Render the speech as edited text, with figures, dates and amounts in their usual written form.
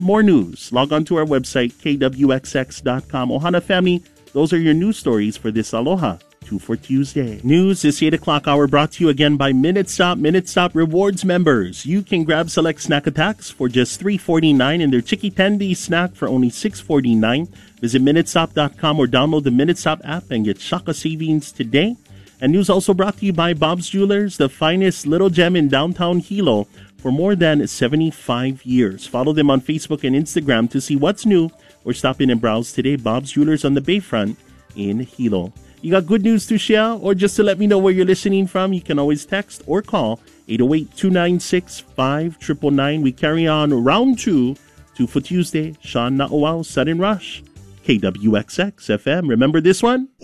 more news. Log on to our website, kwxx.com. Ohana family, those are your news stories for this Aloha 2 for Tuesday. News is 8 o'clock hour brought to you again by Minute Stop. Minute Stop Rewards members. You can grab select snack attacks for just $3.49 and their Chiki Tendi snack for only $6.49. Visit minutestop.com or download the Minute Stop app and get Shaka savings today. And news also brought to you by Bob's Jewelers, the finest little gem in downtown Hilo for more than 75 years. Follow them on Facebook and Instagram to see what's new or stop in and browse today. Bob's Jewelers on the Bayfront in Hilo. You got good news to share or just to let me know where you're listening from, you can always text or call 808-296-5999. We carry on round 2 for Tuesday. Sean Na'uau, Sudden Rush, KWXX FM. Remember this one?